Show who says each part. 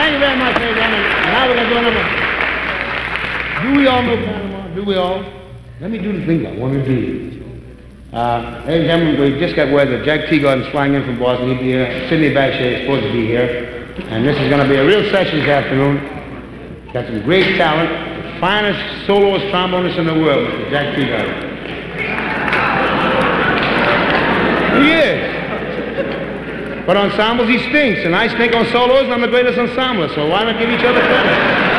Speaker 1: Thank you very much, ladies and gentlemen. Now we're going to do another. Do we all know Panama? Do we all? Let me do the thing I want to do. Ladies and gentlemen, we just got word that Jack Teagarden's flying in from Boston. He'll be here. Sidney Bechet is supposed to be here. And this is going to be a real session this afternoon. Got some great talent. The finest soloist trombonist in the world, Mr. Jack Teagarden. He is. But ensembles, he stinks. And I stink on solos, and I'm the greatest ensemblist. So why not give each other credit?